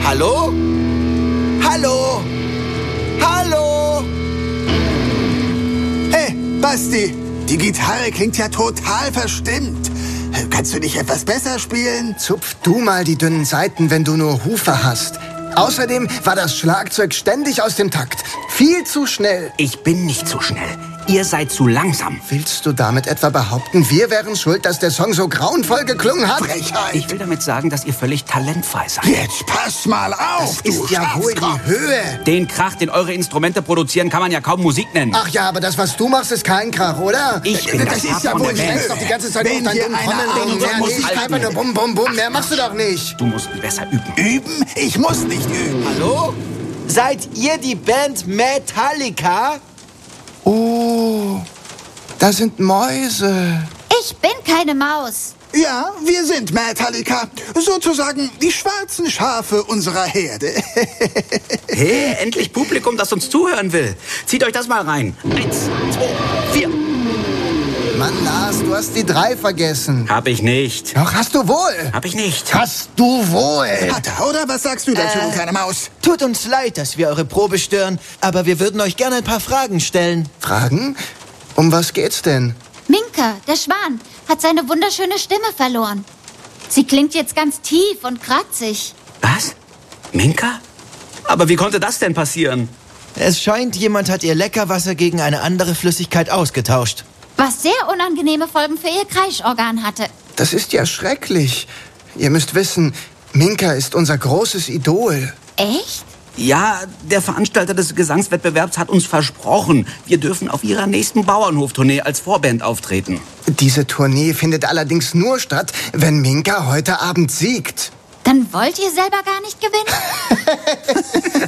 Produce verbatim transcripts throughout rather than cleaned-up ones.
Hallo? Hallo? Hallo? Hey, Basti, die Gitarre klingt ja total verstimmt. Kannst du nicht etwas besser spielen? Zupf du mal die dünnen Saiten, wenn du nur Hufe hast. Außerdem war das Schlagzeug ständig aus dem Takt. Viel zu schnell. Ich bin nicht zu schnell. Ihr seid zu langsam. Willst du damit etwa behaupten, wir wären schuld, dass der Song so grauenvoll geklungen hat? Frechheit. Ich will damit sagen, dass ihr völlig talentfrei seid. Jetzt pass mal auf, Das du ist ja wohl Schafskopf. die Höhe. Den Krach, den eure Instrumente produzieren, kann man ja kaum Musik nennen. Ach ja, aber das, was du machst, ist kein Krach, oder? Ich bin das das ist Herz ja von wohl der die Band. Höhe. doch die ganze Zeit Wenn auf deinen hier dummen einer Trommeln rum. anruft, Mehr muss nicht, ich einfach nur bum, bum, bum. Mehr machst du doch nicht. Du musst besser üben. Üben? Ich muss nicht üben. Hallo? Seid ihr die Band Metallica? Oh, da sind Mäuse. Ich bin keine Maus. Ja, wir sind Metallica. Sozusagen die schwarzen Schafe unserer Herde. Hey, endlich Publikum, das uns zuhören will. Zieht euch das mal rein. Eins, zwei, vier. Mann, Lars, du hast die drei vergessen. Hab ich nicht. Doch, hast du wohl. Hab ich nicht. Hast du wohl. Hat er, oder? Was sagst du dazu, Äh. kleine Maus? Tut uns leid, dass wir eure Probe stören, aber wir würden euch gerne ein paar Fragen stellen. Fragen? Um was geht's denn? Minka, der Schwan, hat seine wunderschöne Stimme verloren. Sie klingt jetzt ganz tief und kratzig. Was? Minka? Aber wie konnte das denn passieren? Es scheint, jemand hat ihr Leckerwasser gegen eine andere Flüssigkeit ausgetauscht. Was sehr unangenehme Folgen für ihr Kreischorgan hatte. Das ist ja schrecklich. Ihr müsst wissen, Minka ist unser großes Idol. Echt? Ja, der Veranstalter des Gesangswettbewerbs hat uns versprochen, wir dürfen auf ihrer nächsten Bauernhoftournee als Vorband auftreten. Diese Tournee findet allerdings nur statt, wenn Minka heute Abend siegt. Dann wollt ihr selber gar nicht gewinnen?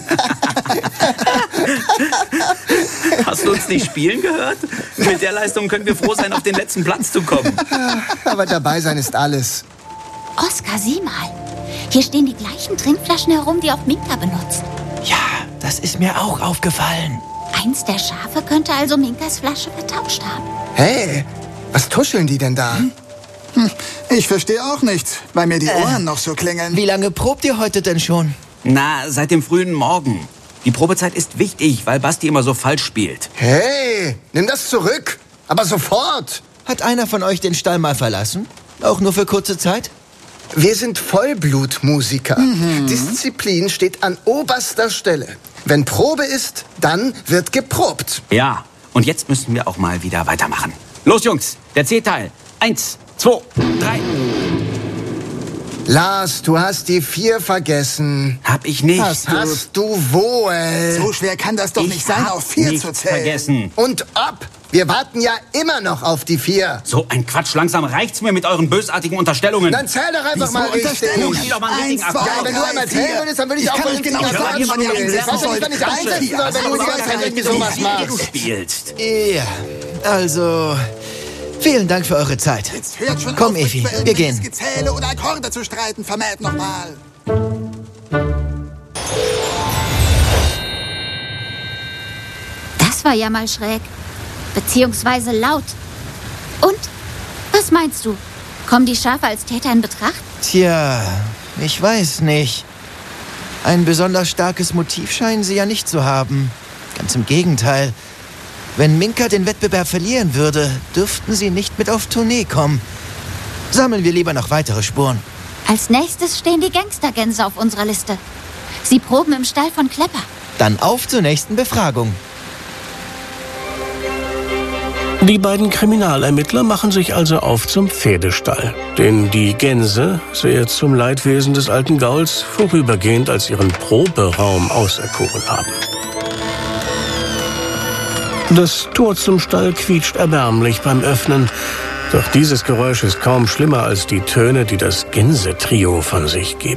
Hast du uns nicht spielen gehört? Mit der Leistung können wir froh sein, auf den letzten Platz zu kommen. Aber dabei sein ist alles. Oskar, sieh mal. Hier stehen die gleichen Trinkflaschen herum, die auch Minka benutzt. Ja, das ist mir auch aufgefallen. Eins der Schafe könnte also Minkas Flasche vertauscht haben. Hey, was tuscheln die denn da? Hm, ich verstehe auch nichts, weil mir die Ohren noch so klingeln. Wie lange probt ihr heute denn schon? Na, seit dem frühen Morgen. Die Probezeit ist wichtig, weil Basti immer so falsch spielt. Hey, nimm das zurück. Aber sofort. Hat einer von euch den Stall mal verlassen? Auch nur für kurze Zeit? Wir sind Vollblutmusiker. Mhm. Disziplin steht an oberster Stelle. Wenn Probe ist, dann wird geprobt. Ja, und jetzt müssen wir auch mal wieder weitermachen. Los, Jungs, der C-Teil. Eins, zwei, drei. Lars, du hast die vier vergessen. Hab ich nicht. Hast, hast du wohl. So schwer kann das doch ich nicht sein, hab auf vier nichts zu zählen. vergessen. Und ob? Wir warten ja immer noch auf die vier. So ein Quatsch, langsam reicht's mir mit euren bösartigen Unterstellungen. Dann zähl doch einfach mal richtig. Unterstellung? Spiel doch mal einen Eins, richtigen zwei, Akkord. Ja, wenn du drei, einmal vier. zählen würdest, dann würde ich, Ich auch kann von nicht genau hinten sagen, Akkord wann ihr spielen. einsetzen Ich weiß ja nicht, sollt. wann ich einsetzen soll, wenn du die ganze Zeit irgendwie sowas wie machst. du spielst. Ja, also, vielen Dank für eure Zeit. Jetzt hört schon Komm, auf, Evi, über wir irgendwelches gehen. Gezähle oder Akkorde zu streiten, vermählt nochmal. Das war ja mal schräg. Beziehungsweise laut. Und? Was meinst du? Kommen die Schafe als Täter in Betracht? Tja, ich weiß nicht. Ein besonders starkes Motiv scheinen sie ja nicht zu haben. Ganz im Gegenteil. Wenn Minka den Wettbewerb verlieren würde, dürften sie nicht mit auf Tournee kommen. Sammeln wir lieber noch weitere Spuren. Als nächstes stehen die Gangstergänse auf unserer Liste. Sie proben im Stall von Klepper. Dann auf zur nächsten Befragung. Die beiden Kriminalermittler machen sich also auf zum Pferdestall, den die Gänse, sehr zum Leidwesen des alten Gauls, vorübergehend als ihren Proberaum auserkoren haben. Das Tor zum Stall quietscht erbärmlich beim Öffnen, doch dieses Geräusch ist kaum schlimmer als die Töne, die das Gänsetrio von sich gibt.